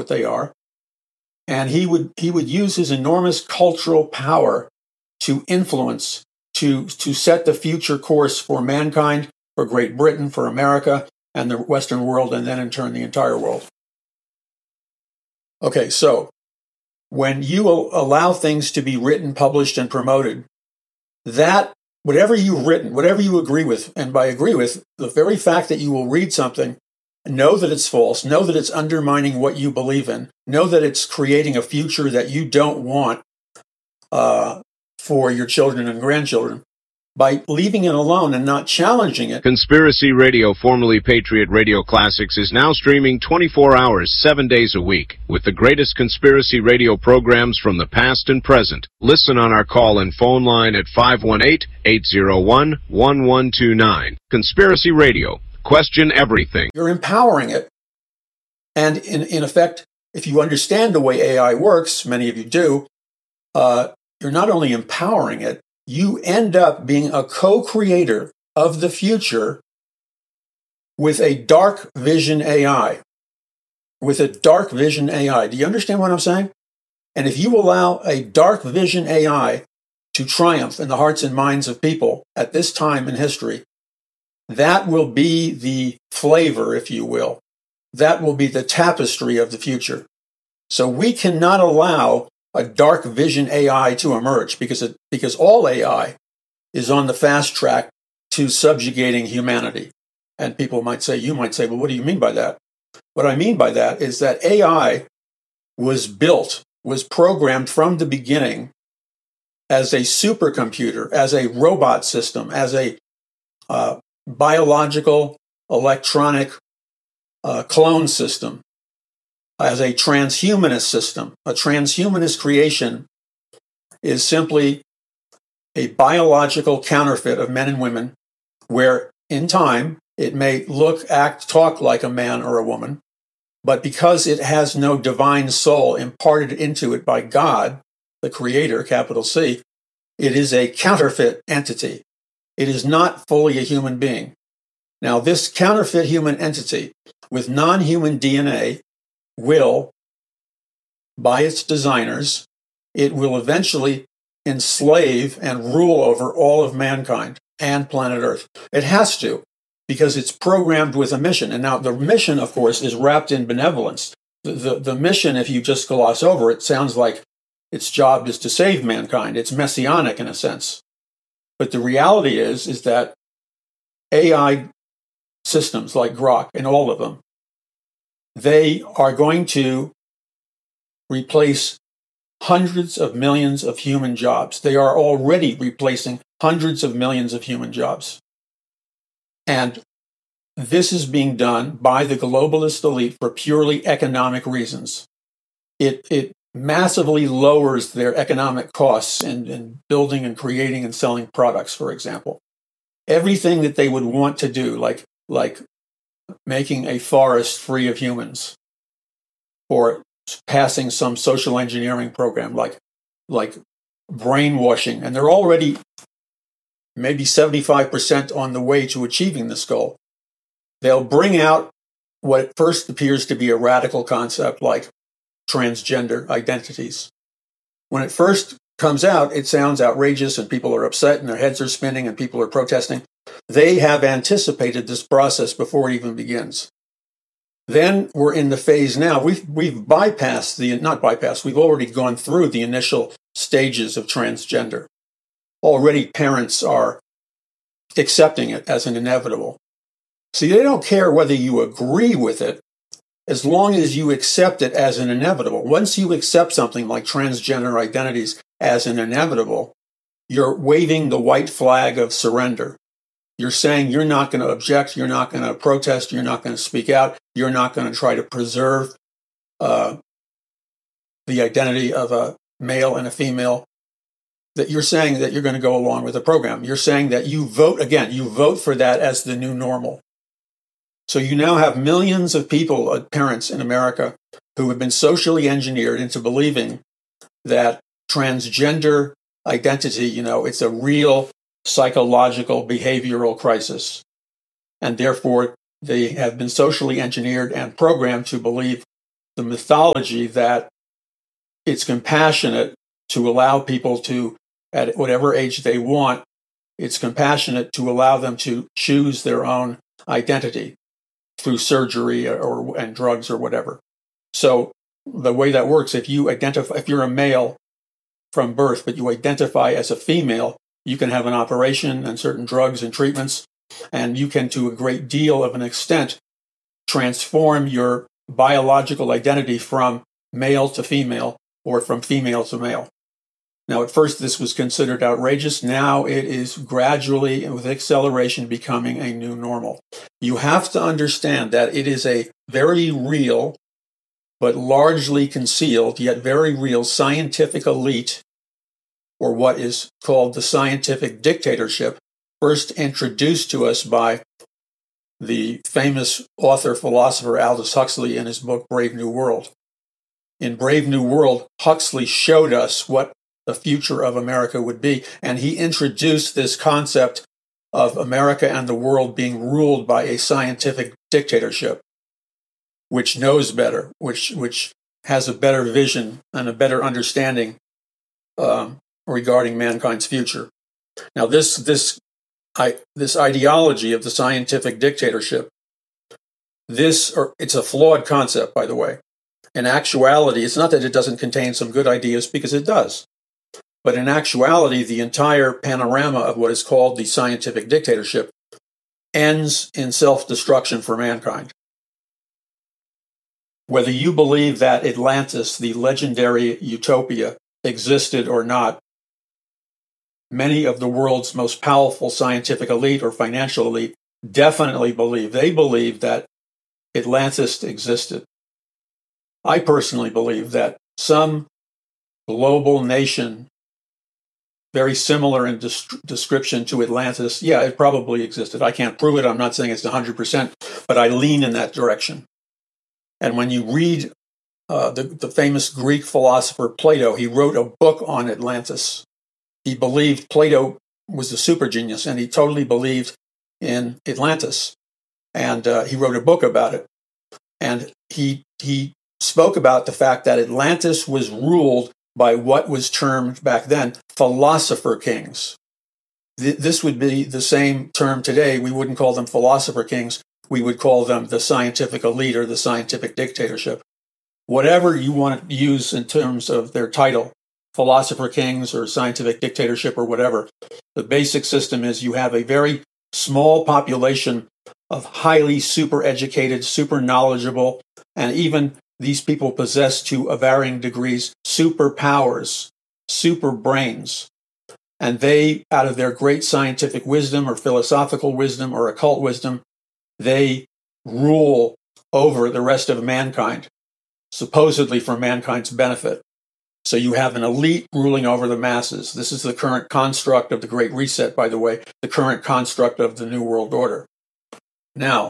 what they are. And he would use his enormous cultural power to influence, to set the future course for mankind, for Great Britain, for America, and the Western world, and then in turn the entire world. Okay, so when you allow things to be written, published, and promoted, that whatever you've written, whatever you agree with, and by agree with, the very fact that you will read something, know that it's false, know that it's undermining what you believe in, know that it's creating a future that you don't want for your children and grandchildren, by leaving it alone and not challenging it. Conspiracy Radio, formerly Patriot Radio Classics, is now streaming 24 hours, 7 days a week, with the greatest conspiracy radio programs from the past and present. Listen on our call and phone line at 518-801-1129. Conspiracy Radio. Question everything. You're empowering it. And in effect, if you understand the way AI works, many of you do, you're not only empowering it, you end up being a co-creator of the future with a dark vision AI. With a dark vision AI. Do you understand what I'm saying? And if you allow a dark vision AI to triumph in the hearts and minds of people at this time in history, that will be the flavor, if you will. That will be the tapestry of the future. So we cannot allow a dark vision AI to emerge because all AI is on the fast track to subjugating humanity. And people might say, you might say, well, what do you mean by that? What I mean by that is that AI was programmed from the beginning as a supercomputer, as a robot system, as a biological, electronic clone system, as a transhumanist system. A transhumanist creation is simply a biological counterfeit of men and women, where in time it may look, act, talk like a man or a woman, but because it has no divine soul imparted into it by God, the Creator, capital C, it is a counterfeit entity. It is not fully a human being. Now, this counterfeit human entity with non-human DNA will, by its designers, it will eventually enslave and rule over all of mankind and planet Earth. It has to, because it's programmed with a mission. And now the mission, of course, is wrapped in benevolence. The mission, if you just gloss over it, sounds like its job is to save mankind. It's messianic in a sense. But the reality is that AI systems like Grok, and all of them, they are going to replace hundreds of millions of human jobs. They are already replacing hundreds of millions of human jobs. And this is being done by the globalist elite for purely economic reasons. It massively lowers their economic costs in building and creating and selling products, for example. Everything that they would want to do, like making a forest free of humans, or passing some social engineering program like brainwashing, and they're already maybe 75% on the way to achieving this goal. They'll bring out what at first appears to be a radical concept like transgender identities. When it first comes out, it sounds outrageous and people are upset and their heads are spinning and people are protesting. They have anticipated this process before it even begins. Then we're in the phase now. We've bypassed, we've already gone through the initial stages of transgender. Already parents are accepting it as an inevitable. See, they don't care whether you agree with it, as long as you accept it as an inevitable. Once you accept something like transgender identities as an inevitable, you're waving the white flag of surrender. You're saying you're not going to object, you're not going to protest, you're not going to speak out, you're not going to try to preserve the identity of a male and a female. That you're saying that you're going to go along with the program. You're saying that you vote for that as the new normal. So you now have millions of people, parents in America, who have been socially engineered into believing that transgender identity, it's a real psychological behavioral crisis. And therefore, they have been socially engineered and programmed to believe the mythology that it's compassionate to allow people to, at whatever age they want, it's compassionate to allow them to choose their own identity through surgery and drugs or whatever. So the way that works, if you're a male from birth, but you identify as a female, you can have an operation and certain drugs and treatments, and you can, to a great deal of an extent, transform your biological identity from male to female or from female to male. Now, at first, this was considered outrageous. Now it is gradually, with acceleration, becoming a new normal. You have to understand that it is a very real, but largely concealed, yet very real scientific elite, or what is called the scientific dictatorship, first introduced to us by the famous philosopher Aldous Huxley in his book Brave New World. In Brave New World, Huxley showed us what the future of America would be, and he introduced this concept of America and the world being ruled by a scientific dictatorship, which knows better, which has a better vision and a better understanding regarding mankind's future. Now, this ideology of the scientific dictatorship, it's a flawed concept, by the way. In actuality, it's not that it doesn't contain some good ideas, because it does. But in actuality, the entire panorama of what is called the scientific dictatorship ends in self-destruction for mankind. Whether you believe that Atlantis, the legendary utopia, existed or not, many of the world's most powerful scientific elite or financial elite definitely believe that Atlantis existed. I personally believe that some global nation, very similar in description to Atlantis, it probably existed. I can't prove it. I'm not saying it's 100%, but I lean in that direction. And when you read the famous Greek philosopher Plato, he wrote a book on Atlantis. He believed Plato was a super genius, and he totally believed in Atlantis. And he wrote a book about it. And he spoke about the fact that Atlantis was ruled by what was termed back then philosopher kings. This would be the same term today. We wouldn't call them philosopher kings. We would call them the scientific elite or the scientific dictatorship. Whatever you want to use in terms of their title, philosopher kings or scientific dictatorship or whatever, the basic system is you have a very small population of highly super educated, super knowledgeable, and even these people possess, to varying degrees, superpowers, super brains. And they, out of their great scientific wisdom or philosophical wisdom or occult wisdom, they rule over the rest of mankind, supposedly for mankind's benefit. So you have an elite ruling over the masses. This is the current construct of the Great Reset, by the way, the current construct of the New World Order. Now,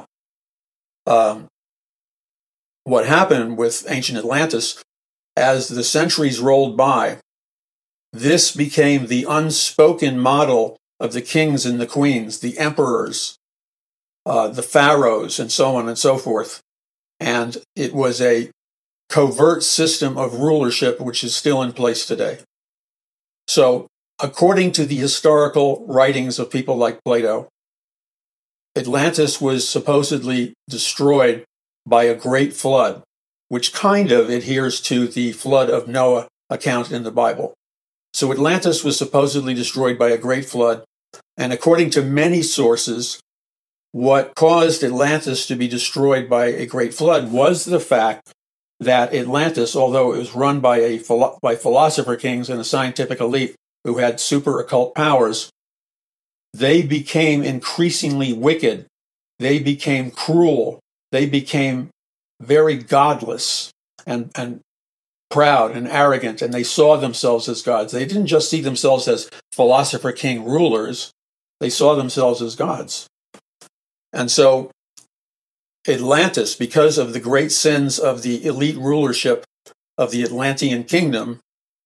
what happened with ancient Atlantis, as the centuries rolled by, this became the unspoken model of the kings and the queens, the emperors, the pharaohs, and so on and so forth. And it was a covert system of rulership which is still in place today. So, according to the historical writings of people like Plato, Atlantis was supposedly destroyed by a great flood, which kind of adheres to the flood of Noah account in the Bible. So Atlantis was supposedly destroyed by a great flood, and according to many sources, what caused Atlantis to be destroyed by a great flood was the fact that Atlantis, although it was run by philosopher kings and a scientific elite who had super occult powers, they became increasingly wicked. They became cruel. They became very godless and proud and arrogant, and they saw themselves as gods. They didn't just see themselves as philosopher king rulers. They saw themselves as gods. And so Atlantis, because of the great sins of the elite rulership of the Atlantean kingdom,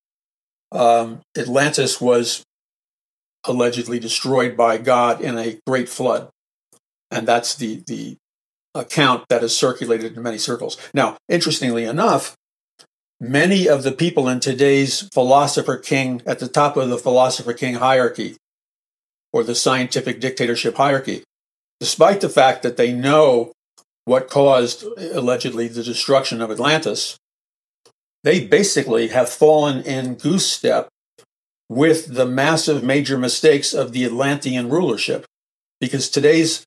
Atlantis was allegedly destroyed by God in a great flood. And that's the account that is circulated in many circles. Now, interestingly enough, many of the people in today's philosopher king, at the top of the philosopher king hierarchy, or the scientific dictatorship hierarchy, despite the fact that they know what caused, allegedly, the destruction of Atlantis, they basically have fallen in goose step with the massive major mistakes of the Atlantean rulership. Because today's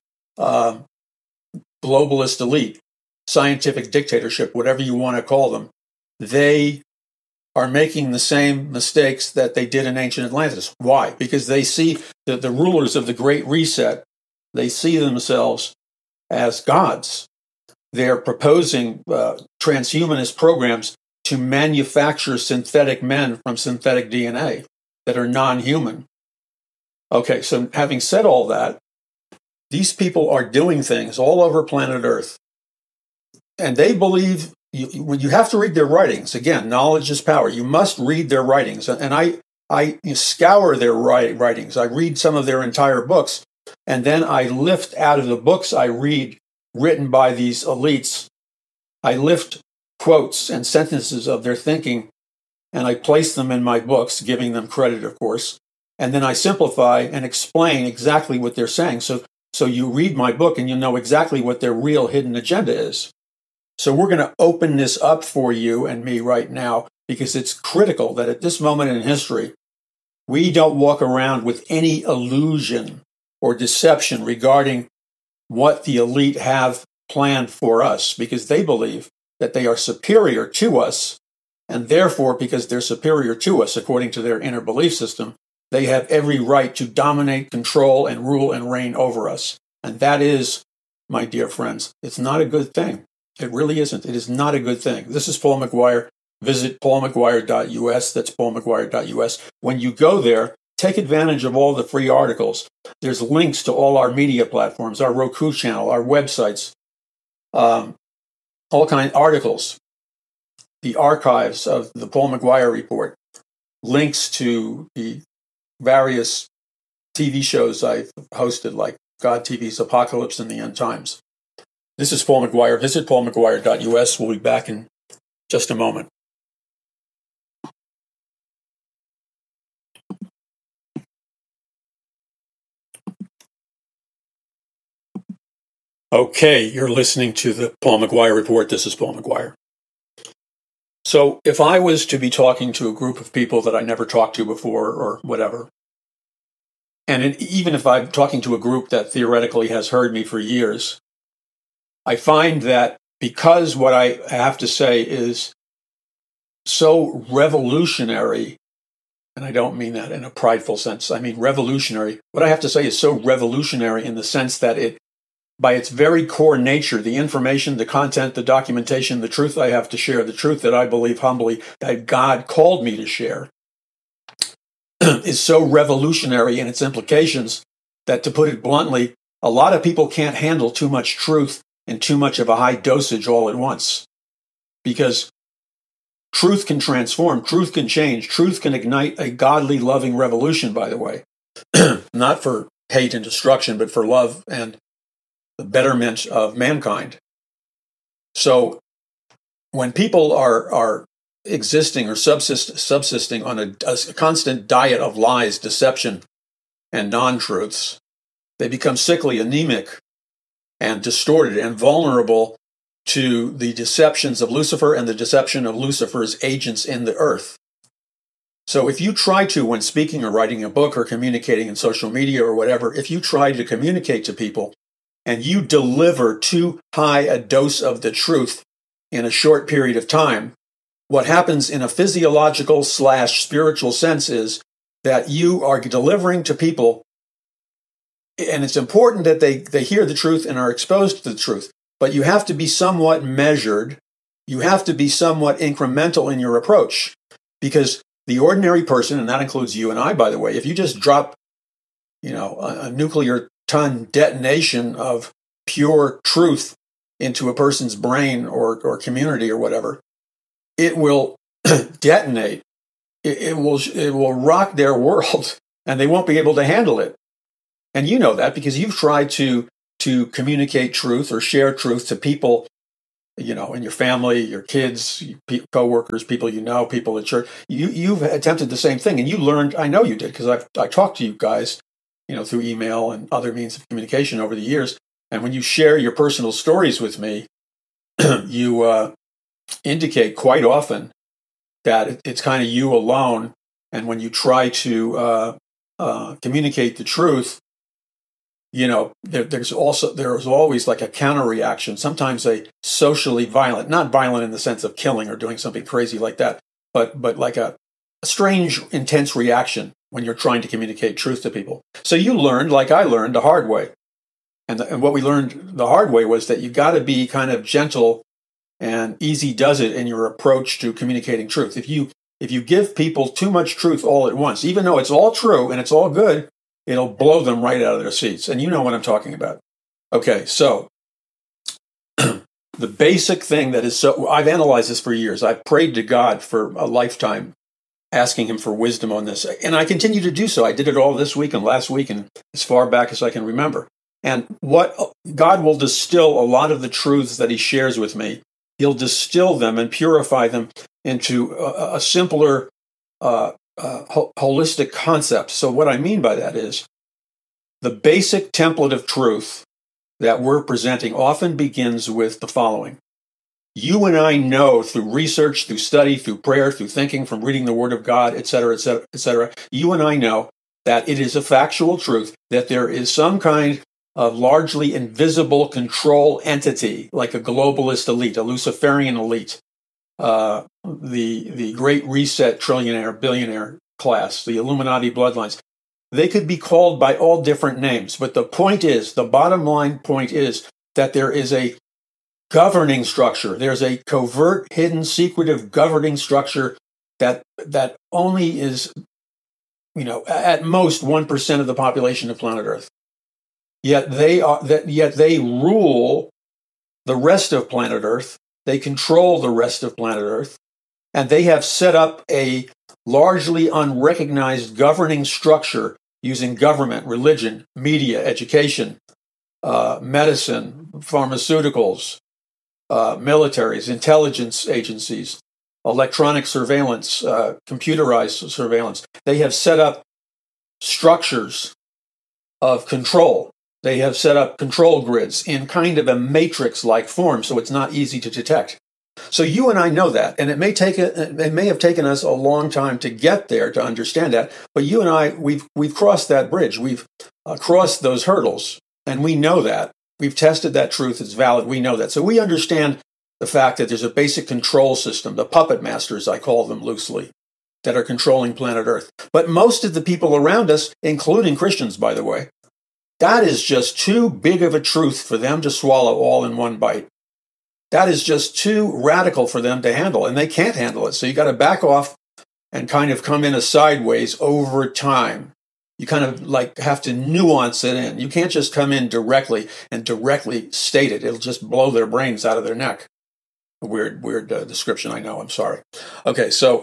globalist elite, scientific dictatorship, whatever you want to call them, they are making the same mistakes that they did in ancient Atlantis. Why? Because they see that the rulers of the Great Reset, they see themselves as gods. They're proposing transhumanist programs to manufacture synthetic men from synthetic DNA that are non-human. Okay, so having said all that, these people are doing things all over planet Earth. And they believe, you have to read their writings. Again, knowledge is power. You must read their writings. And I scour their writings. I read some of their entire books. And then I lift out of the books I read, written by these elites, I lift quotes and sentences of their thinking, and I place them in my books, giving them credit, of course. And then I simplify and explain exactly what they're saying. So you read my book and you know exactly what their real hidden agenda is. So we're going to open this up for you and me right now, because it's critical that at this moment in history, we don't walk around with any illusion or deception regarding what the elite have planned for us, because they believe that they are superior to us, and therefore, because they're superior to us according to their inner belief system, they have every right to dominate, control, and rule and reign over us. And that is, my dear friends, it's not a good thing. It really isn't. It is not a good thing. This is Paul McGuire. Visit paulmcguire.us. That's paulmcguire.us. When you go there, take advantage of all the free articles. There's links to all our media platforms, our Roku channel, our websites, all kinds of articles, the archives of the Paul McGuire Report, links to the various TV shows I've hosted, like God TV's Apocalypse and the End Times. This is Paul McGuire. Visit paulmcguire.us. We'll be back in just a moment. Okay, you're listening to the Paul McGuire Report. This is Paul McGuire. So if I was to be talking to a group of people that I never talked to before or whatever, and even if I'm talking to a group that theoretically has heard me for years, I find that because what I have to say is so revolutionary, and I don't mean that in a prideful sense, I mean revolutionary, what I have to say is so revolutionary in the sense that it, by its very core nature, the information, the content, the documentation, the truth I have to share, the truth that I believe humbly that God called me to share, is so revolutionary in its implications that, to put it bluntly, a lot of people can't handle too much truth and too much of a high dosage all at once. Because truth can transform, truth can change, truth can ignite a godly, loving revolution, by the way. Not for hate and destruction, but for love and the betterment of mankind. So when people are existing or subsisting on a constant diet of lies, deception, and non-truths, they become sickly, anemic, and distorted and vulnerable to the deceptions of Lucifer and the deception of Lucifer's agents in the earth. So if you try to, when speaking or writing a book or communicating in social media or whatever, if you try to communicate to people and you deliver too high a dose of the truth in a short period of time, what happens in a physiological / spiritual sense is that you are delivering to people, and it's important that they hear the truth and are exposed to the truth, but you have to be somewhat measured. You have to be somewhat incremental in your approach, because the ordinary person, and that includes you and I, by the way, if you just drop, a nuclear ton detonation of pure truth into a person's brain or community or whatever, it will detonate. It will rock their world, and they won't be able to handle it. And you know that because you've tried to to communicate truth or share truth to people, in your family, your kids, co-workers, people people at church. You've attempted the same thing, and you learned. I know you did, because I talked to you guys, through email and other means of communication over the years. And when you share your personal stories with me, you indicate quite often that it's kind of you alone. And when you try to communicate the truth, there's always like a counter reaction, sometimes a socially violent, not violent in the sense of killing or doing something crazy like that, but like a strange, intense reaction when you're trying to communicate truth to people. So you learned, like I learned, the hard way. And what we learned the hard way was that you got to be kind of gentle and easy does it in your approach to communicating truth. If you give people too much truth all at once, even though it's all true and it's all good, it'll blow them right out of their seats. And you know what I'm talking about. Okay, so the basic thing that is I've analyzed this for years. I've prayed to God for a lifetime, asking him for wisdom on this. And I continue to do so. I did it all this week and last week and as far back as I can remember. And what God will distill a lot of the truths that he shares with me. He'll distill them and purify them into a simpler, holistic concept. So what I mean by that is the basic template of truth that we're presenting often begins with the following. You and I know through research, through study, through prayer, through thinking, from reading the Word of God, etc., etc., etc., you and I know that it is a factual truth that there is some kind of largely invisible control entity, like a globalist elite, a Luciferian elite, the Great Reset trillionaire, billionaire class, the Illuminati bloodlines. They could be called by all different names, but the bottom line point is that there is a governing structure. There's a covert, hidden, secretive governing structure that only is, at most 1% of the population of planet Earth. Yet they rule the rest of planet Earth. They control the rest of planet Earth, and they have set up a largely unrecognized governing structure using government, religion, media, education, medicine, pharmaceuticals, militaries, intelligence agencies, electronic surveillance, computerized surveillance. They have set up structures of control. They have set up control grids in kind of a matrix-like form, so it's not easy to detect. So you and I know that, and it may have taken us a long time to get there to understand that. But you and I, we've crossed that bridge. We've crossed those hurdles, and we know that. We've tested that truth. It's valid. We know that. So we understand the fact that there's a basic control system, the puppet masters, I call them loosely, that are controlling planet Earth. But most of the people around us, including Christians, by the way, that is just too big of a truth for them to swallow all in one bite. That is just too radical for them to handle, and they can't handle it. So you got to back off and kind of come in a sideways over time. You kind of like have to nuance it in. You can't just come in directly and directly state it. It'll just blow their brains out of their neck. Weird description, I know. I'm sorry. Okay, so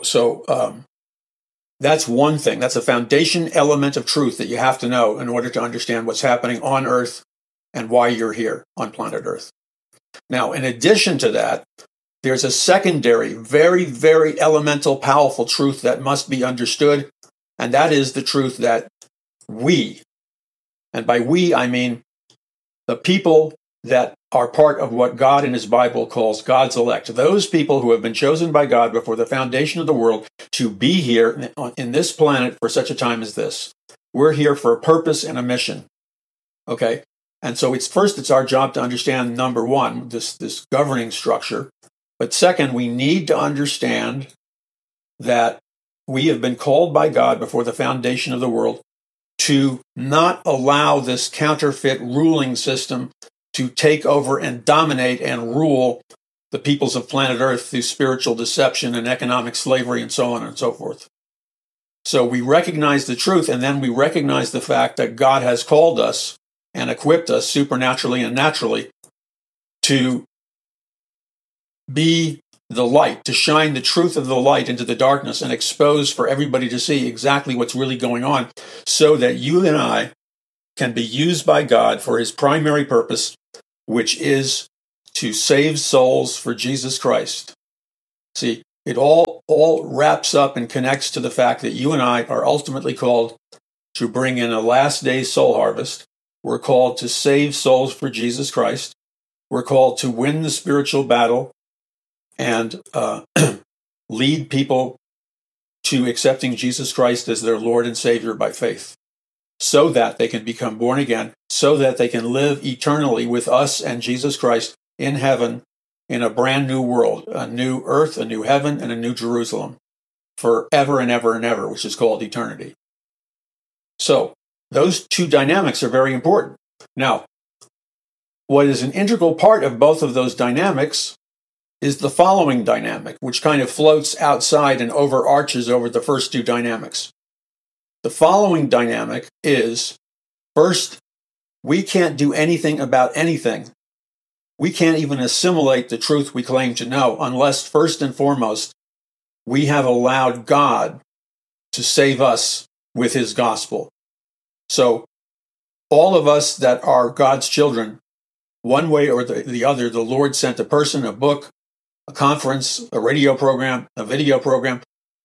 that's one thing. That's a foundation element of truth that you have to know in order to understand what's happening on Earth and why you're here on planet Earth. Now, in addition to that, there's a secondary, very, very elemental, powerful truth that must be understood, and that is the truth that we, and by we I mean the people that are part of what God in his Bible calls God's elect, those people who have been chosen by God before the foundation of the world to be here in this planet for such a time as this. We're here for a purpose and a mission. Okay? And so it's our job to understand, number one, this governing structure. But second, we need to understand that we have been called by God before the foundation of the world to not allow this counterfeit ruling system to take over and dominate and rule the peoples of planet Earth through spiritual deception and economic slavery and so on and so forth. So we recognize the truth, and then we recognize the fact that God has called us and equipped us supernaturally and naturally to be the light, to shine the truth of the light into the darkness and expose for everybody to see exactly what's really going on, so that you and I can be used by God for his primary purpose, which is to save souls for Jesus Christ. See, it all wraps up and connects to the fact that you and I are ultimately called to bring in a last day soul harvest. We're called to save souls for Jesus Christ. We're called to win the spiritual battle and lead people to accepting Jesus Christ as their Lord and Savior by faith, so that they can become born again, so that they can live eternally with us and Jesus Christ in heaven in a brand new world, a new earth, a new heaven, and a new Jerusalem, forever and ever and ever, which is called eternity. So those two dynamics are very important. Now, what is an integral part of both of those dynamics is the following dynamic, which kind of floats outside and overarches over the first two dynamics. The following dynamic is, first, we can't do anything about anything. We can't even assimilate the truth we claim to know unless, first and foremost, we have allowed God to save us with his gospel. So, all of us that are God's children, one way or the other, the Lord sent a person, a book, a conference, a radio program, a video program,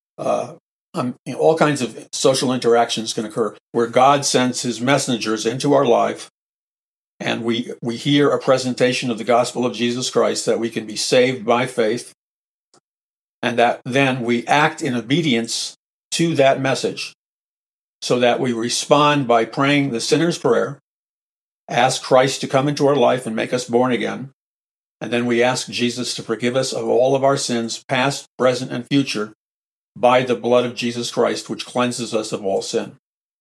all kinds of social interactions can occur where God sends his messengers into our life, and we hear a presentation of the gospel of Jesus Christ, that we can be saved by faith, and that then we act in obedience to that message, so that we respond by praying the sinner's prayer, ask Christ to come into our life and make us born again, and then we ask Jesus to forgive us of all of our sins, past, present, and future, by the blood of Jesus Christ, which cleanses us of all sin.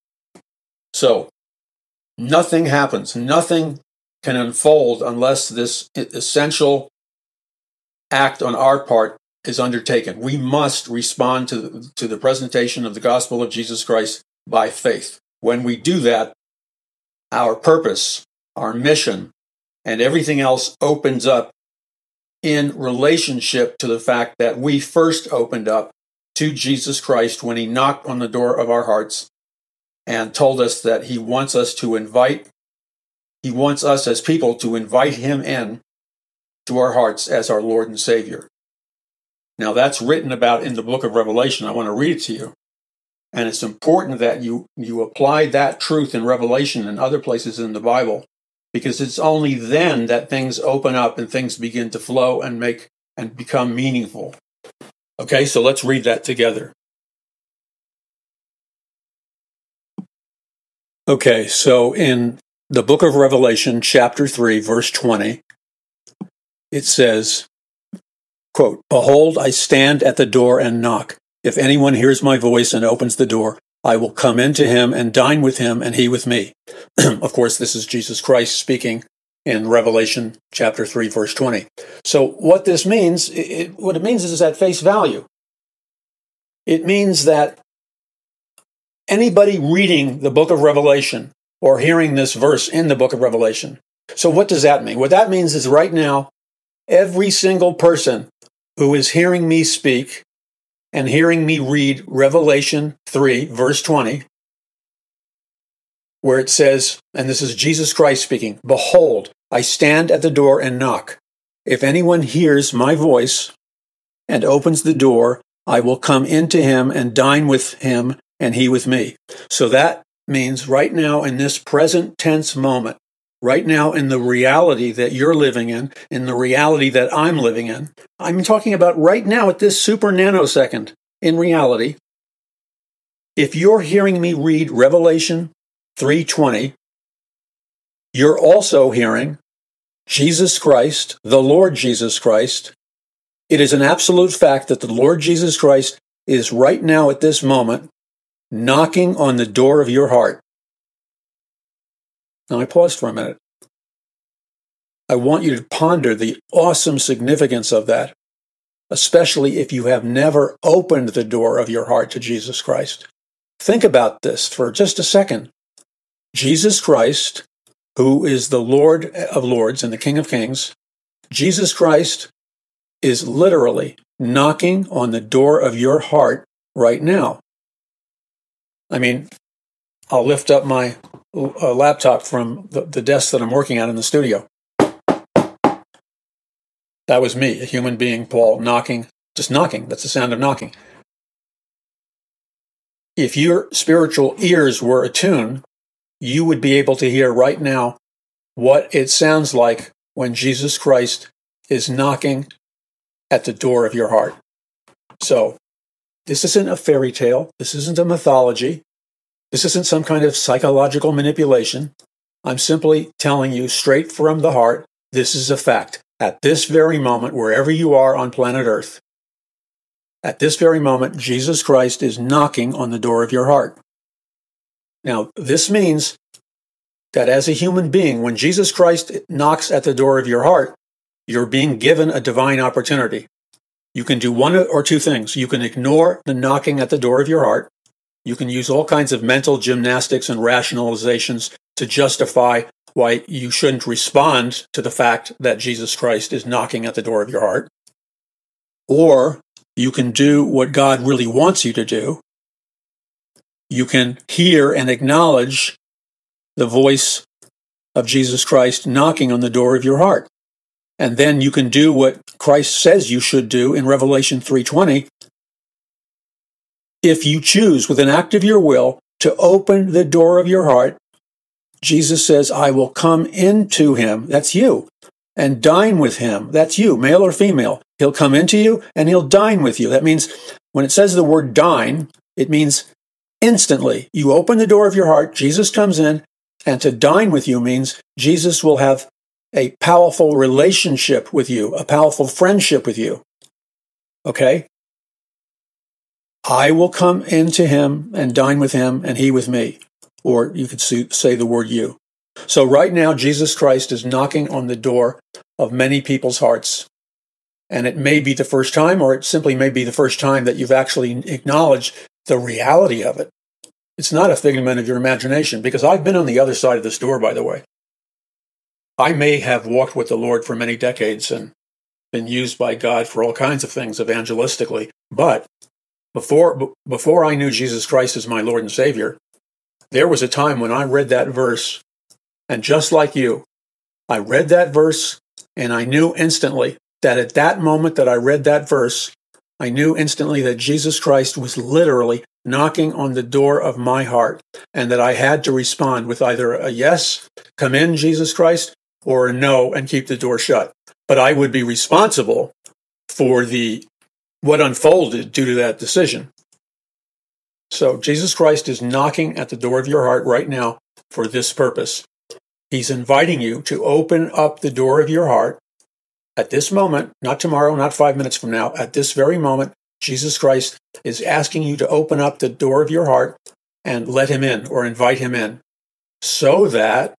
So, nothing happens, nothing can unfold unless this essential act on our part is undertaken. We must respond to the presentation of the gospel of Jesus Christ by faith. When we do that, our purpose, our mission, and everything else opens up in relationship to the fact that we first opened up to Jesus Christ when he knocked on the door of our hearts and told us that he wants us as people to invite him in to our hearts as our Lord and Savior. Now, that's written about in the book of Revelation. I want to read it to you. And it's important that you apply that truth in Revelation and other places in the Bible, because it's only then that things open up and things begin to flow and become meaningful. Okay, so let's read that together. Okay, so in the book of Revelation, chapter 3, verse 20, it says, quote, "Behold, I stand at the door and knock. If anyone hears my voice and opens the door, I will come into him and dine with him and he with me." Of course, this is Jesus Christ speaking in Revelation chapter 3, verse 20. So what this means, what it means is at face value. It means that anybody reading the book of Revelation or hearing this verse in the book of Revelation. So what does that mean? What that means is right now, every single person who is hearing me speak and hearing me read Revelation 3, verse 20, where it says, and this is Jesus Christ speaking, "Behold, I stand at the door and knock. If anyone hears my voice and opens the door, I will come into him and dine with him and he with me." So that means right now in this present tense moment, right now in the reality that you're living in the reality that I'm living in, I'm talking about right now at this super nanosecond in reality, if you're hearing me read Revelation 3:20, you're also hearing Jesus Christ, the Lord Jesus Christ. It is an absolute fact that the Lord Jesus Christ is right now at this moment knocking on the door of your heart. Now I paused for a minute. I want you to ponder the awesome significance of that, especially if you have never opened the door of your heart to Jesus Christ. Think about this for just a second. Jesus Christ, who is the Lord of Lords and the King of Kings, Jesus Christ is literally knocking on the door of your heart right now. I mean, I'll lift up my laptop from the desk that I'm working at in the studio. That was me, a human being, Paul, knocking, just knocking. That's the sound of knocking. If your spiritual ears were attuned, you would be able to hear right now what it sounds like when Jesus Christ is knocking at the door of your heart. So, this isn't a fairy tale. This isn't a mythology. This isn't some kind of psychological manipulation. I'm simply telling you straight from the heart, this is a fact. At this very moment, wherever you are on planet Earth, at this very moment, Jesus Christ is knocking on the door of your heart. Now, this means that as a human being, when Jesus Christ knocks at the door of your heart, you're being given a divine opportunity. You can do one or two things. You can ignore the knocking at the door of your heart. You can use all kinds of mental gymnastics and rationalizations to justify why you shouldn't respond to the fact that Jesus Christ is knocking at the door of your heart. Or you can do what God really wants you to do. You can hear and acknowledge the voice of Jesus Christ knocking on the door of your heart. And then you can do what Christ says you should do in Revelation 3:20. If you choose with an act of your will to open the door of your heart, Jesus says, I will come into him, that's you, and dine with him, that's you, male or female. He'll come into you and he'll dine with you. That means when it says the word dine, it means instantly. You open the door of your heart, Jesus comes in, and to dine with you means Jesus will have a powerful relationship with you, a powerful friendship with you. Okay? I will come into him and dine with him and he with me. Or you could say the word you. So right now, Jesus Christ is knocking on the door of many people's hearts. And it may be the first time, or it simply may be the first time that you've actually acknowledged the reality of it. It's not a figment of your imagination, because I've been on the other side of this door, by the way. I may have walked with the Lord for many decades and been used by God for all kinds of things evangelistically. But before I knew Jesus Christ as my Lord and Savior, there was a time when I read that verse, and just like you, I read that verse, and I knew instantly that at that moment that I read that verse, I knew instantly that Jesus Christ was literally knocking on the door of my heart, and that I had to respond with either a yes, come in, Jesus Christ, or a no, and keep the door shut. But I would be responsible for what unfolded due to that decision. So Jesus Christ is knocking at the door of your heart right now for this purpose. He's inviting you to open up the door of your heart at this moment, not tomorrow, not 5 minutes from now. At this very moment, Jesus Christ is asking you to open up the door of your heart and let him in, or invite him in, so that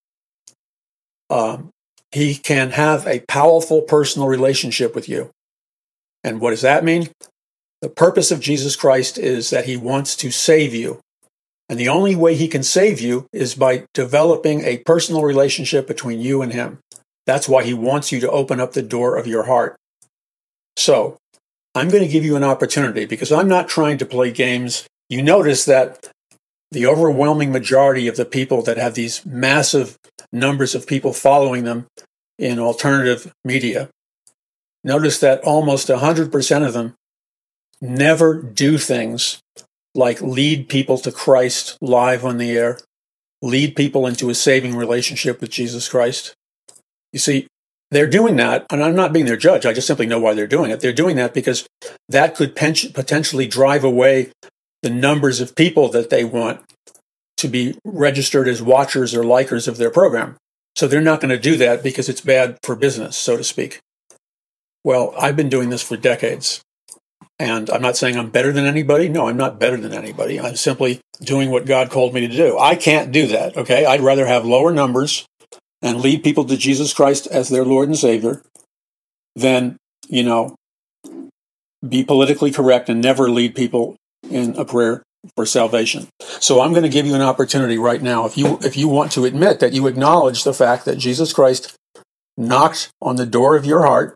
he can have a powerful personal relationship with you. And what does that mean? The purpose of Jesus Christ is that he wants to save you. And the only way he can save you is by developing a personal relationship between you and him. That's why he wants you to open up the door of your heart. So, I'm going to give you an opportunity, because I'm not trying to play games. You notice that the overwhelming majority of the people that have these massive numbers of people following them in alternative media, notice that almost 100% of them never do things like lead people to Christ live on the air, lead people into a saving relationship with Jesus Christ. You see, they're doing that, and I'm not being their judge, I just simply know why they're doing it. They're doing that because that could potentially drive away the numbers of people that they want to be registered as watchers or likers of their program. So they're not going to do that because it's bad for business, so to speak. Well, I've been doing this for decades. And I'm not saying I'm better than anybody. No, I'm not better than anybody. I'm simply doing what God called me to do. I can't do that, okay? I'd rather have lower numbers and lead people to Jesus Christ as their Lord and Savior than, be politically correct and never lead people in a prayer for salvation. So I'm going to give you an opportunity right now. If you want to admit that you acknowledge the fact that Jesus Christ knocked on the door of your heart,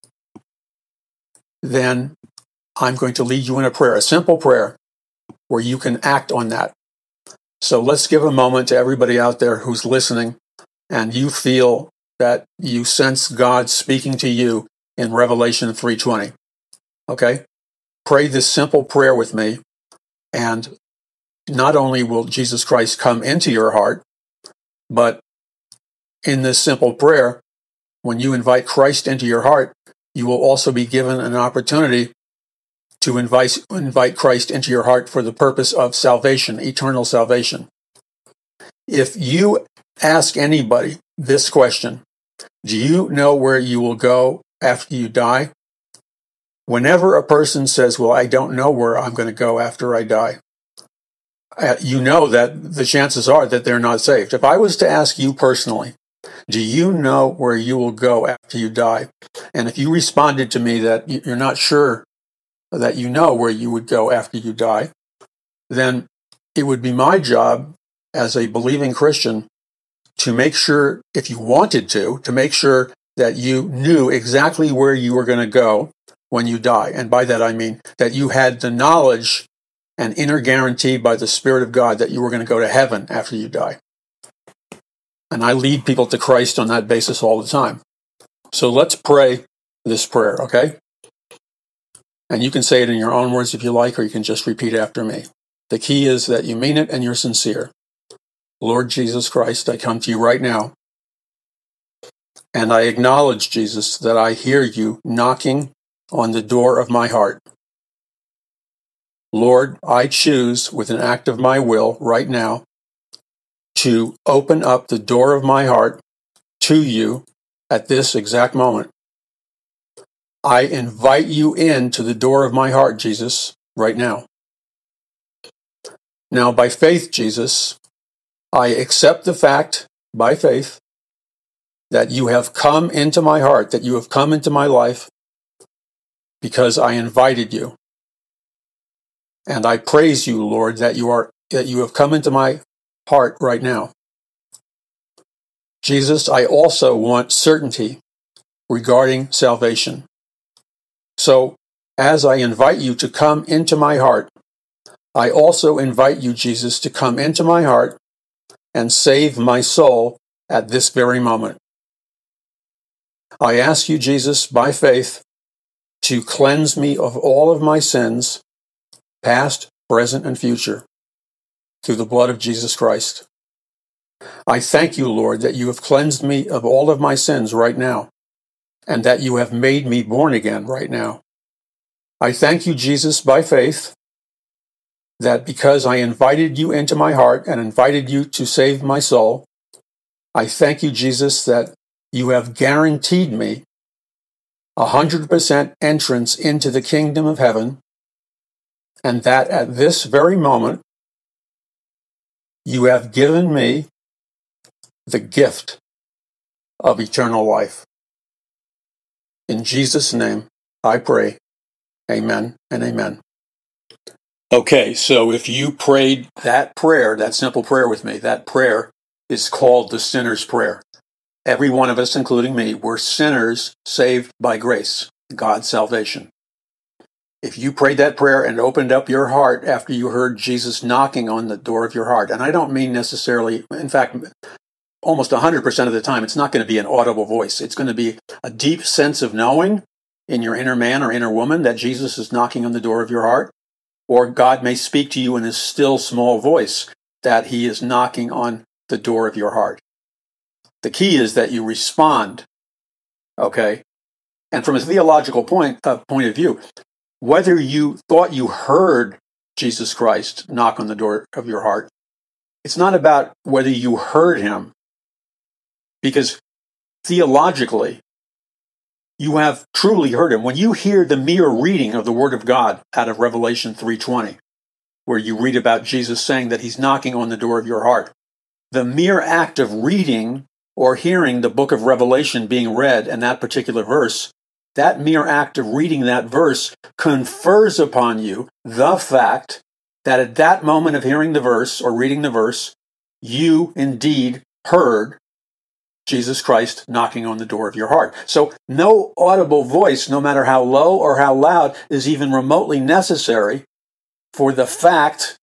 then I'm going to lead you in a prayer, a simple prayer, where you can act on that. So let's give a moment to everybody out there who's listening and you feel that you sense God speaking to you in Revelation 3:20. Okay? Pray this simple prayer with me, and not only will Jesus Christ come into your heart, but in this simple prayer, when you invite Christ into your heart, you will also be given an opportunity to invite Christ into your heart for the purpose of salvation, eternal salvation. If you ask anybody this question, do you know where you will go after you die? Whenever a person says, well, I don't know where I'm going to go after I die, you know that the chances are that they're not saved. If I was to ask you personally, do you know where you will go after you die? And if you responded to me that you're not sure that you know where you would go after you die, then it would be my job as a believing Christian to make sure, if you wanted to make sure that you knew exactly where you were going to go when you die. And by that I mean that you had the knowledge and inner guarantee by the Spirit of God that you were going to go to heaven after you die. And I lead people to Christ on that basis all the time. So let's pray this prayer, okay? And you can say it in your own words if you like, or you can just repeat after me. The key is that you mean it and you're sincere. Lord Jesus Christ, I come to you right now, and I acknowledge, Jesus, that I hear you knocking on the door of my heart. Lord, I choose with an act of my will right now to open up the door of my heart to you at this exact moment. I invite you into the door of my heart, Jesus, right now. Now, by faith, Jesus, I accept the fact, by faith, that you have come into my heart, that you have come into my life because I invited you. And I praise you, Lord, that you have come into my heart right now. Jesus, I also want certainty regarding salvation. So, as I invite you to come into my heart, I also invite you, Jesus, to come into my heart and save my soul at this very moment. I ask you, Jesus, by faith, to cleanse me of all of my sins, past, present, and future, through the blood of Jesus Christ. I thank you, Lord, that you have cleansed me of all of my sins right now, and that you have made me born again right now. I thank you, Jesus, by faith, that because I invited you into my heart and invited you to save my soul, I thank you, Jesus, that you have guaranteed me 100% entrance into the kingdom of heaven, and that at this very moment, you have given me the gift of eternal life. In Jesus' name, I pray. Amen and amen. Okay, so if you prayed that prayer, that simple prayer with me, that prayer is called the sinner's prayer. Every one of us, including me, we're sinners saved by grace, God's salvation. If you prayed that prayer and opened up your heart after you heard Jesus knocking on the door of your heart, and I don't mean necessarily, in fact, almost 100% of the time, it's not going to be an audible voice. It's going to be a deep sense of knowing in your inner man or inner woman that Jesus is knocking on the door of your heart. Or God may speak to you in his still small voice that he is knocking on the door of your heart. The key is that you respond, okay? And from a theological point of view, whether you thought you heard Jesus Christ knock on the door of your heart, it's not about whether you heard him, because theologically, you have truly heard him. When you hear the mere reading of the Word of God out of Revelation 3:20, where you read about Jesus saying that he's knocking on the door of your heart, the mere act of reading or hearing the book of Revelation being read in that particular verse, that mere act of reading that verse confers upon you the fact that at that moment of hearing the verse or reading the verse, you indeed heard Jesus Christ knocking on the door of your heart. So no audible voice, no matter how low or how loud, is even remotely necessary for the fact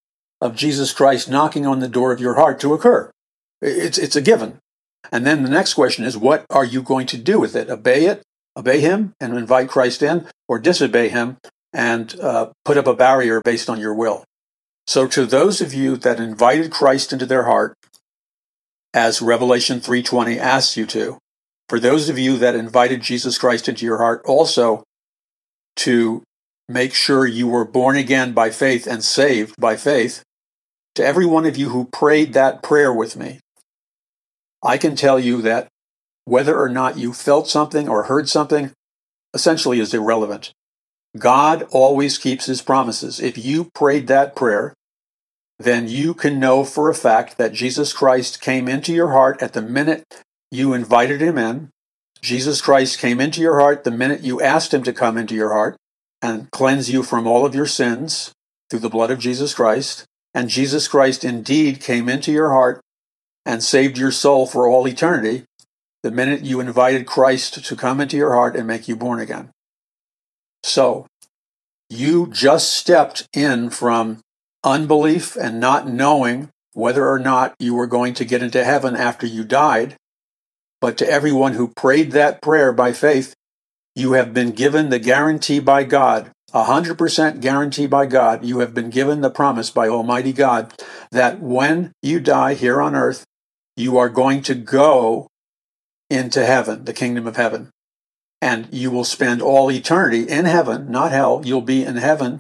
of Jesus Christ knocking on the door of your heart to occur. It's a given. And then the next question is, what are you going to do with it? Obey him and invite Christ in, or disobey him and put up a barrier based on your will. So to those of you that invited Christ into their heart, as Revelation 3:20 asks you to, for those of you that invited Jesus Christ into your heart also to make sure you were born again by faith and saved by faith, to every one of you who prayed that prayer with me, I can tell you that whether or not you felt something or heard something essentially is irrelevant. God always keeps his promises. If you prayed that prayer, then you can know for a fact that Jesus Christ came into your heart at the minute you invited him in. Jesus Christ came into your heart the minute you asked him to come into your heart and cleanse you from all of your sins through the blood of Jesus Christ. And Jesus Christ indeed came into your heart and saved your soul for all eternity the minute you invited Christ to come into your heart and make you born again. So, you just stepped in from unbelief and not knowing whether or not you were going to get into heaven after you died. But to everyone who prayed that prayer by faith, you have been given the guarantee by God, 100% guarantee by God. You have been given the promise by Almighty God that when you die here on earth, you are going to go into heaven, the kingdom of heaven. And you will spend all eternity in heaven, not hell. You'll be in heaven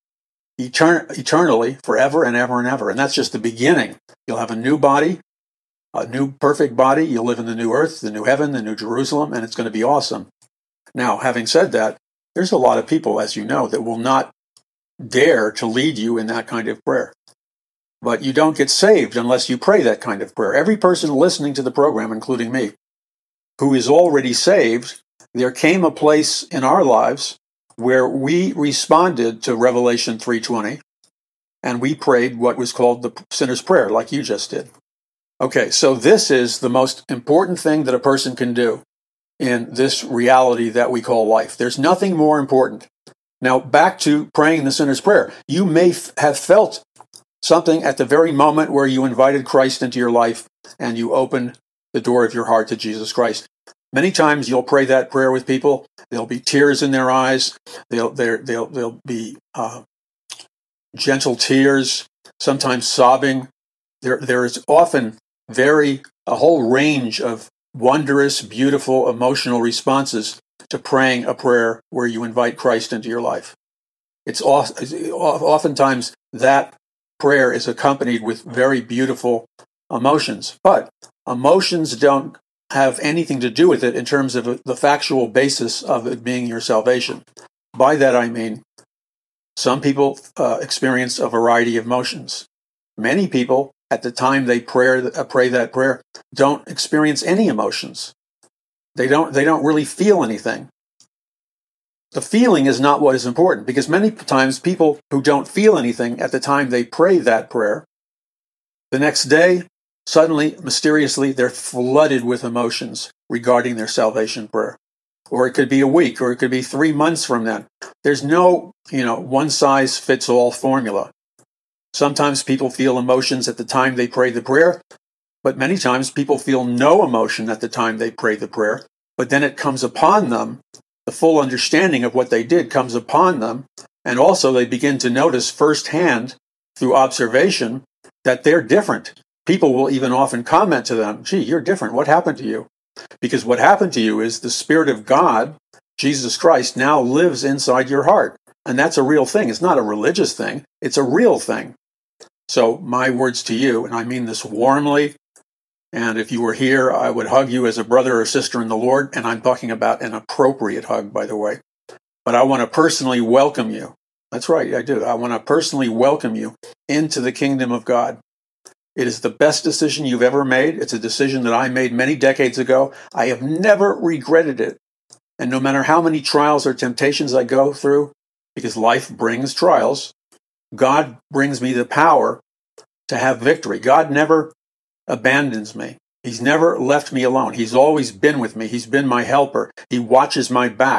eternally, forever and ever and ever. And that's just the beginning. You'll have a new body, a new perfect body. You'll live in the new earth, the new heaven, the new Jerusalem, and it's going to be awesome. Now, having said that, there's a lot of people, as you know, that will not dare to lead you in that kind of prayer. But you don't get saved unless you pray that kind of prayer. Every person listening to the program, including me, who is already saved, there came a place in our lives where we responded to Revelation 3:20, and we prayed what was called the sinner's prayer, like you just did. Okay, so this is the most important thing that a person can do in this reality that we call life. There's nothing more important. Now, back to praying the sinner's prayer. You may have felt something at the very moment where you invited Christ into your life and you opened the door of your heart to Jesus Christ. Many times you'll pray that prayer with people. There'll be tears in their eyes. There'll be gentle tears, sometimes sobbing. There is often a whole range of wondrous, beautiful, emotional responses to praying a prayer where you invite Christ into your life. It's oftentimes that prayer is accompanied with very beautiful emotions, but emotions don't have anything to do with it in terms of the factual basis of it being your salvation. By that I mean, some people experience a variety of emotions. Many people, at the time they pray that prayer, don't experience any emotions. They don't really feel anything. The feeling is not what is important, because many times people who don't feel anything at the time they pray that prayer, the next day, suddenly, mysteriously, they're flooded with emotions regarding their salvation prayer. Or it could be a week, or it could be 3 months from then. There's no, one-size-fits-all formula. Sometimes people feel emotions at the time they pray the prayer, but many times people feel no emotion at the time they pray the prayer, but then it comes upon them, the full understanding of what they did comes upon them, and also they begin to notice firsthand, through observation, that they're different. People will even often comment to them, "Gee, you're different. What happened to you?" Because what happened to you is the Spirit of God, Jesus Christ, now lives inside your heart. And that's a real thing. It's not a religious thing. It's a real thing. So my words to you, and I mean this warmly, and if you were here, I would hug you as a brother or sister in the Lord, and I'm talking about an appropriate hug, by the way. But I want to personally welcome you. That's right, I do. I want to personally welcome you into the kingdom of God. It is the best decision you've ever made. It's a decision that I made many decades ago. I have never regretted it. And no matter how many trials or temptations I go through, because life brings trials, God brings me the power to have victory. God never abandons me. He's never left me alone. He's always been with me. He's been my helper. He watches my back.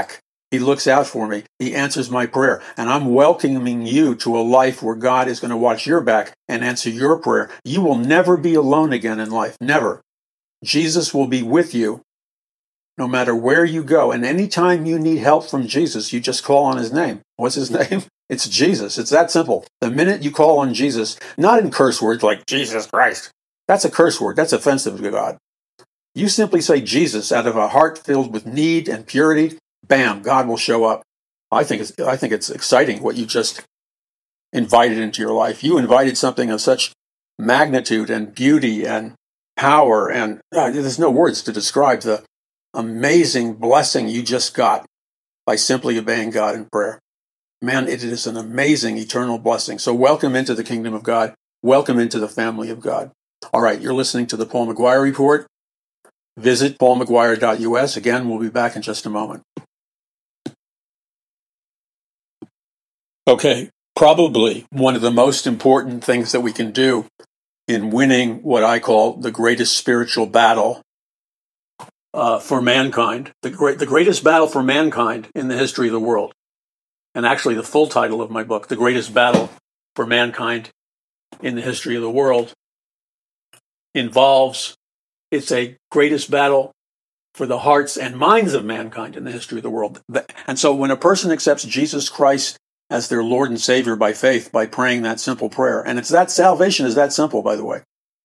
He looks out for me. He answers my prayer. And I'm welcoming you to a life where God is going to watch your back and answer your prayer. You will never be alone again in life. Never. Jesus will be with you no matter where you go. And anytime you need help from Jesus, you just call on his name. What's his name? It's Jesus. It's that simple. The minute you call on Jesus, not in curse words like Jesus Christ. That's a curse word. That's offensive to God. You simply say Jesus out of a heart filled with need and purity. Bam, God will show up. I think it's exciting what you just invited into your life. You invited something of such magnitude and beauty and power, and there's no words to describe the amazing blessing you just got by simply obeying God in prayer. Man, it is an amazing eternal blessing. So welcome into the kingdom of God. Welcome into the family of God. All right, you're listening to the Paul McGuire Report. Visit paulmcguire.us. Again, we'll be back in just a moment. Okay, probably one of the most important things that we can do in winning what I call the greatest spiritual battle for mankind, the greatest battle for mankind in the history of the world. And actually the full title of my book, The Greatest Battle for Mankind in the History of the World, involves, it's a greatest battle for the hearts and minds of mankind in the history of the world. And so when a person accepts Jesus Christ as their Lord and Savior by faith, by praying that simple prayer, and it's that salvation is that simple, by the way,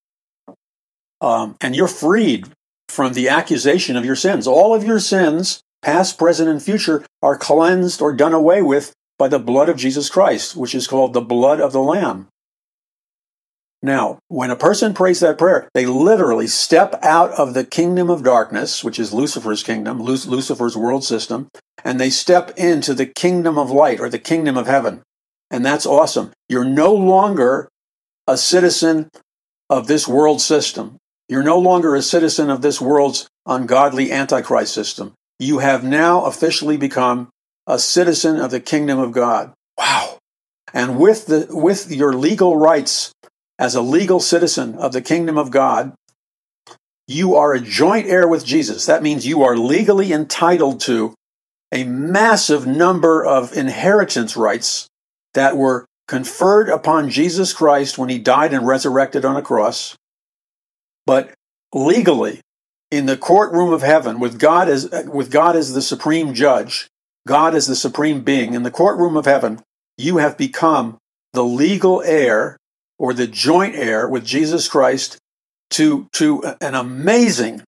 and you're freed from the accusation of your sins. All of your sins, past, present, and future, are cleansed or done away with by the blood of Jesus Christ, which is called the blood of the Lamb. Now, when a person prays that prayer, they literally step out of the kingdom of darkness, which is Lucifer's kingdom, Lucifer's world system, and they step into the kingdom of light, or the kingdom of heaven. And that's awesome. You're no longer a citizen of this world system. You're no longer a citizen of this world's ungodly antichrist system. You have now officially become a citizen of the kingdom of God. Wow. And with your legal rights as a legal citizen of the kingdom of God, you are a joint heir with Jesus. That means you are legally entitled to a massive number of inheritance rights that were conferred upon Jesus Christ when he died and resurrected on a cross. But legally, in the courtroom of heaven, with God as the supreme judge, God as the supreme being, in the courtroom of heaven, you have become the legal heir or the joint heir with Jesus Christ to an amazing,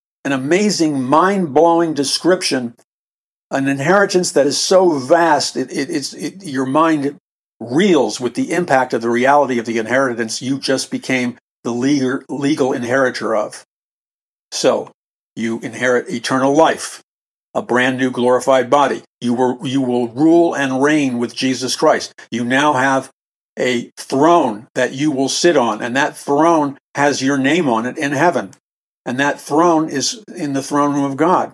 mind-blowing description, an inheritance that is so vast, your mind reels with the impact of the reality of the inheritance you just became the legal inheritor of. So, you inherit eternal life, a brand new glorified body. You will rule and reign with Jesus Christ. You now have a throne that you will sit on, and that throne has your name on it in heaven. And that throne is in the throne room of God.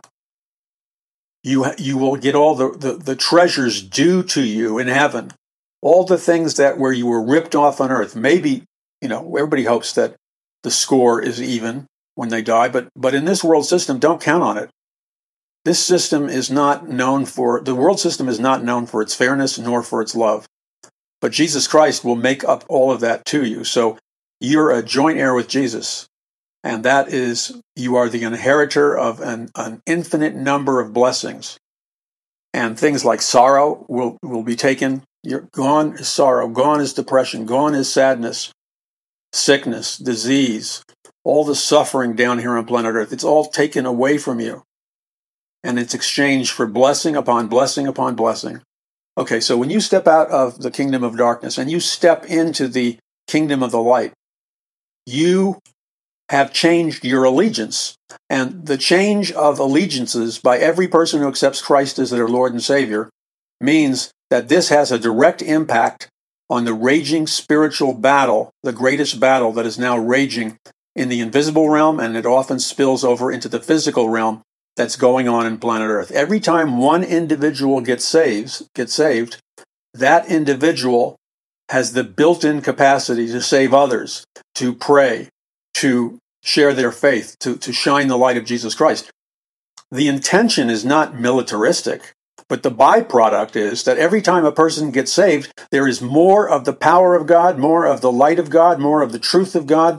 You will get all the treasures due to you in heaven. All the things that where you were ripped off on earth. Maybe, everybody hopes that the score is even when they die, but in this world system, don't count on it. This system is not known for, the world system is not known for its fairness nor for its love. But Jesus Christ will make up all of that to you. So you're a joint heir with Jesus. And that is, you are the inheritor of an infinite number of blessings. And things like sorrow will be taken. Gone is sorrow, gone is depression, gone is sadness, sickness, disease, all the suffering down here on planet Earth. It's all taken away from you. And it's exchanged for blessing upon blessing upon blessing. Okay, so when you step out of the kingdom of darkness and you step into the kingdom of the light, you have changed your allegiance. And the change of allegiances by every person who accepts Christ as their Lord and Savior means that this has a direct impact on the raging spiritual battle, the greatest battle that is now raging in the invisible realm, and it often spills over into the physical realm that's going on in planet Earth. Every time one individual gets saved, that individual has the built-in capacity to save others, to pray, to share their faith, to shine the light of Jesus Christ. The intention is not militaristic. But the byproduct is that every time a person gets saved, there is more of the power of God, more of the light of God, more of the truth of God,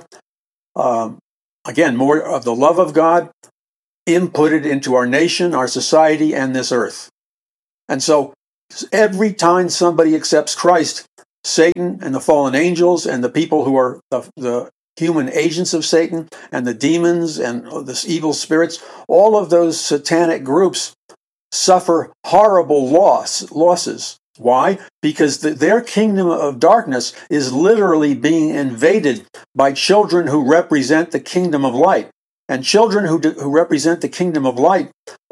again, more of the love of God inputted into our nation, our society, and this earth. And so every time somebody accepts Christ, Satan and the fallen angels and the people who are the human agents of Satan and the demons and the evil spirits, all of those satanic groups suffer horrible losses. Why? Because their kingdom of darkness is literally being invaded by children who represent the kingdom of light. And children who represent the kingdom of light,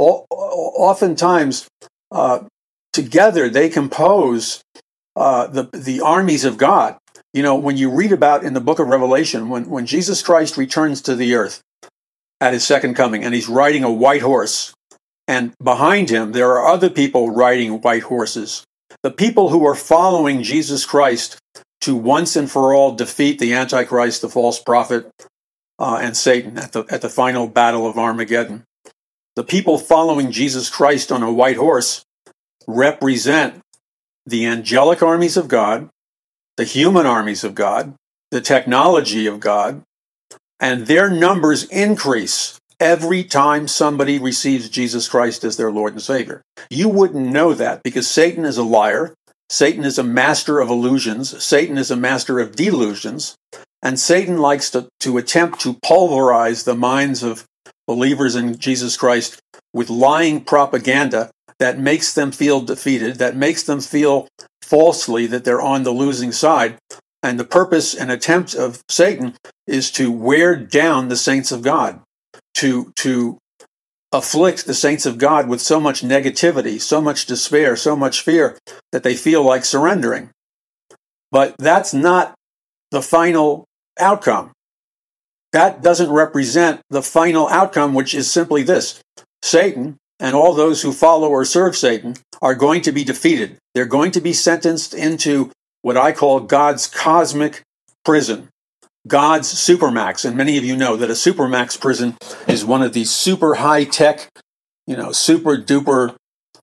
oftentimes together they compose the armies of God. You know, when you read about in the book of Revelation, when Jesus Christ returns to the earth at his second coming, and he's riding a white horse, and behind him there are other people riding white horses, the people who are following Jesus Christ to once and for all defeat the Antichrist, the false prophet, and Satan at the final battle of Armageddon. The people following Jesus Christ on a white horse represent the angelic armies of God, the human armies of God, the technology of God, and their numbers increase every time somebody receives Jesus Christ as their Lord and Savior. You wouldn't know that because Satan is a liar, Satan is a master of illusions, Satan is a master of delusions, and Satan likes to attempt to pulverize the minds of believers in Jesus Christ with lying propaganda that makes them feel defeated, that makes them feel falsely that they're on the losing side. And the purpose and attempt of Satan is to wear down the saints of God, to afflict the saints of God with so much negativity, so much despair, so much fear that they feel like surrendering. But that's not the final outcome. That doesn't represent the final outcome, which is simply this. Satan and all those who follow or serve Satan are going to be defeated. They're going to be sentenced into what I call God's cosmic prison, God's supermax. And many of you know that a supermax prison is one of these super high-tech, super duper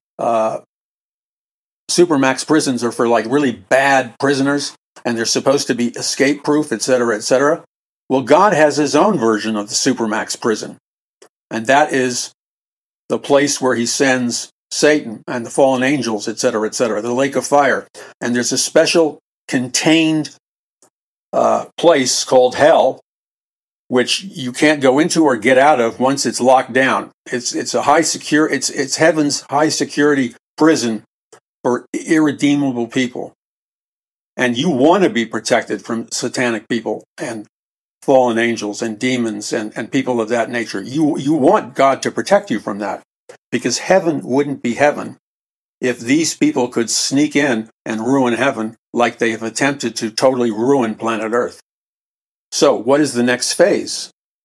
supermax prisons are for like really bad prisoners, and they're supposed to be escape-proof, etc., etc. Well, God has his own version of the supermax prison, and that is the place where he sends Satan and the fallen angels, etc., etc., the lake of fire. And there's a special contained place called hell, which you can't go into or get out of once it's locked down. It's a high secure. It's heaven's high security prison for irredeemable people. And you want to be protected from satanic people and fallen angels and demons and people of that nature. You want God to protect you from that, because heaven wouldn't be heaven if these people could sneak in and ruin heaven like they have attempted to totally ruin planet Earth. So what is the next phase?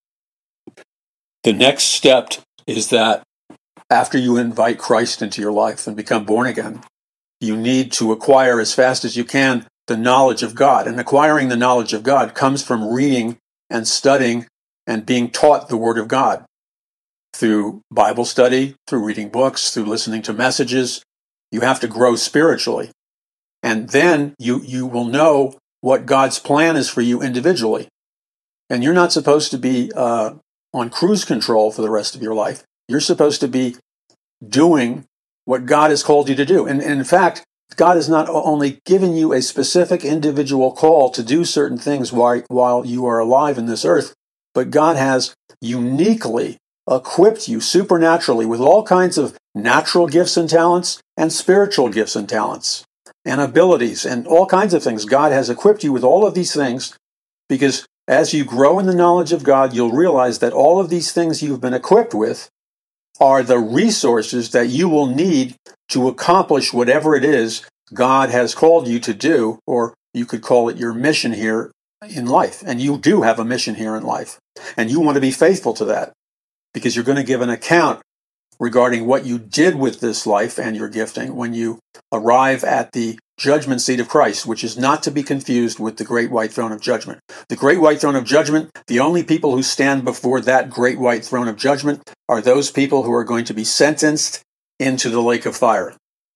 The next step is that after you invite Christ into your life and become born again, you need to acquire as fast as you can the knowledge of God. And acquiring the knowledge of God comes from reading and studying and being taught the Word of God through Bible study, through reading books, through listening to messages. You have to grow spiritually. And then you will know what God's plan is for you individually. And you're not supposed to be on cruise control for the rest of your life. You're supposed to be doing what God has called you to do. And in fact, God has not only given you a specific individual call to do certain things while you are alive in this earth, but God has uniquely equipped you supernaturally with all kinds of natural gifts and talents and spiritual gifts and talents and abilities and all kinds of things. God has equipped you with all of these things because as you grow in the knowledge of God, you'll realize that all of these things you've been equipped with are the resources that you will need to accomplish whatever it is God has called you to do, or you could call it your mission here in life. And you do have a mission here in life. And you want to be faithful to that because you're going to give an account regarding what you did with this life and your gifting when you arrive at the judgment seat of Christ, which is not to be confused with the great white throne of judgment. The great white throne of judgment, the only people who stand before that great white throne of judgment are those people who are going to be sentenced into the lake of fire.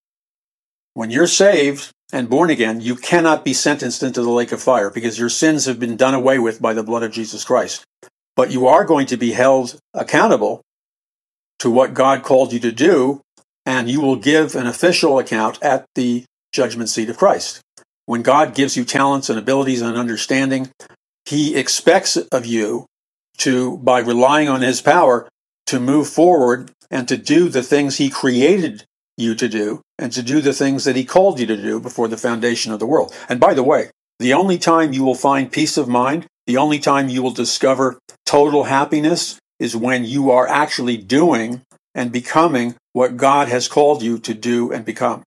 When you're saved and born again, you cannot be sentenced into the lake of fire because your sins have been done away with by the blood of Jesus Christ. But you are going to be held accountable to what God called you to do, and you will give an official account at the judgment seat of Christ. When God gives you talents and abilities and understanding, He expects of you to, by relying on His power, to move forward and to do the things He created you to do, and to do the things that He called you to do before the foundation of the world. And by the way, the only time you will find peace of mind, the only time you will discover total happiness is when you are actually doing and becoming what God has called you to do and become.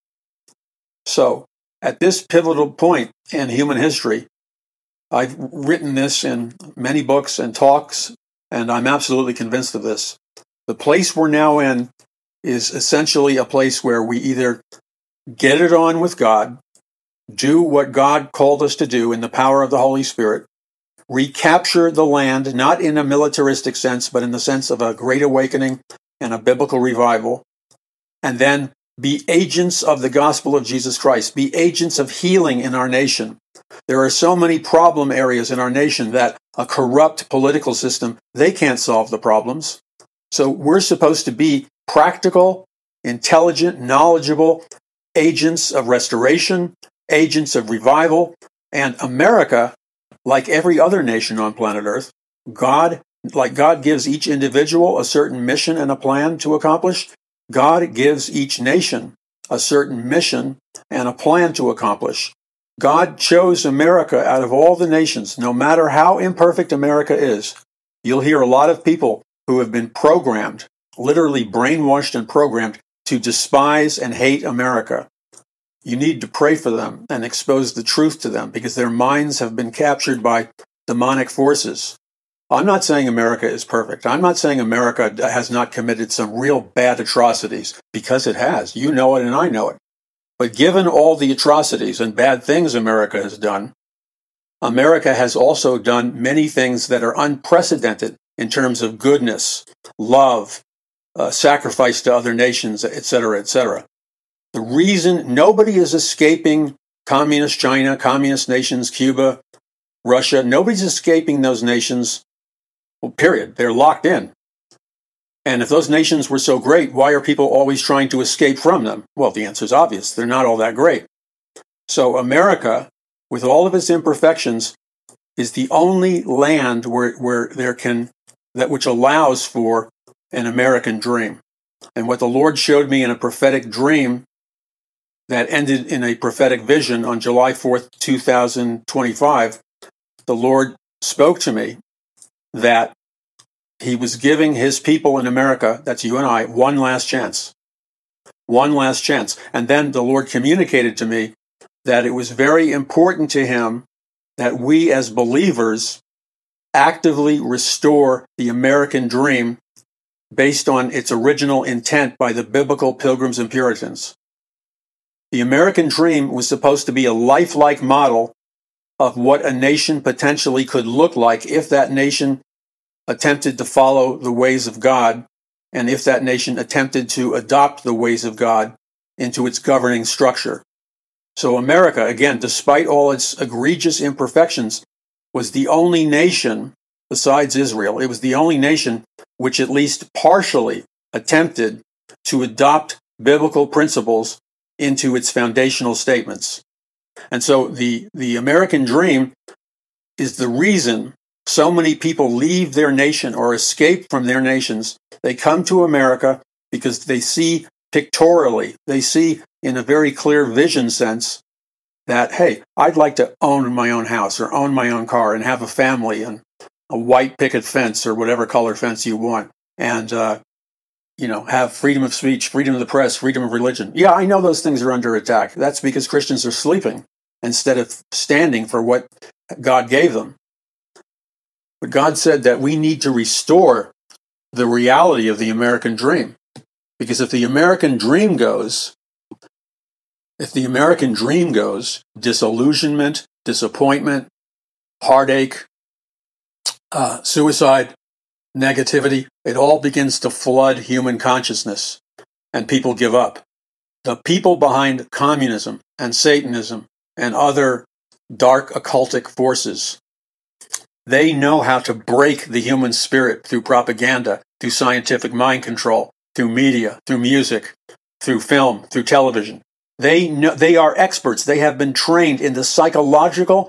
So, at this pivotal point in human history, I've written this in many books and talks, and I'm absolutely convinced of this. The place we're now in is essentially a place where we either get it on with God, do what God called us to do in the power of the Holy Spirit, recapture the land, not in a militaristic sense, but in the sense of a great awakening and a biblical revival, and then be agents of the gospel of Jesus Christ, be agents of healing in our nation. There are so many problem areas in our nation that a corrupt political system, they can't solve the problems. So we're supposed to be practical, intelligent, knowledgeable agents of restoration, agents of revival, and America, like every other nation on planet Earth, God gives each individual a certain mission and a plan to accomplish, God gives each nation a certain mission and a plan to accomplish. God chose America out of all the nations, no matter how imperfect America is. You'll hear a lot of people who have been programmed, literally brainwashed and programmed, to despise and hate America. You need to pray for them and expose the truth to them because their minds have been captured by demonic forces. I'm not saying America is perfect. I'm not saying America has not committed some real bad atrocities, because it has. You know it and I know it. But given all the atrocities and bad things America has done, America has also done many things that are unprecedented in terms of goodness, love, sacrifice to other nations, etc., etc. The reason nobody is escaping communist China, communist nations, Cuba, Russia, nobody's escaping those nations, well, period. They're locked in. And if those nations were so great, why are people always trying to escape from them? Well, the answer is obvious. They're not all that great. So America, with all of its imperfections, is the only land where there can, that which allows for an American dream. And what the Lord showed me in a prophetic dream that ended in a prophetic vision on July 4th, 2025, the Lord spoke to me that He was giving His people in America, that's you and I, one last chance. One last chance. And then the Lord communicated to me that it was very important to Him that we as believers actively restore the American dream based on its original intent by the biblical Pilgrims and Puritans. The American dream was supposed to be a lifelike model of what a nation potentially could look like if that nation attempted to follow the ways of God, and if that nation attempted to adopt the ways of God into its governing structure. So America, again, despite all its egregious imperfections, was the only nation, besides Israel, it was the only nation which at least partially attempted to adopt biblical principles into its foundational statements. And so the American dream is the reason so many people leave their nation or escape from their nations. They come to America because they see pictorially, they see in a very clear vision sense that, hey, I'd like to own my own house or own my own car and have a family and a white picket fence or whatever color fence you want. And, have freedom of speech, freedom of the press, freedom of religion. Yeah, I know those things are under attack. That's because Christians are sleeping instead of standing for what God gave them. But God said that we need to restore the reality of the American dream. Because if the American dream goes, disillusionment, disappointment, heartache, suicide, negativity, it all begins to flood human consciousness. and people give up. The people behind communism and Satanism and other dark occultic forces, they know how to break the human spirit through propaganda, through scientific mind control, through media, through music, through film, through television. They are experts. They have been trained in the psychological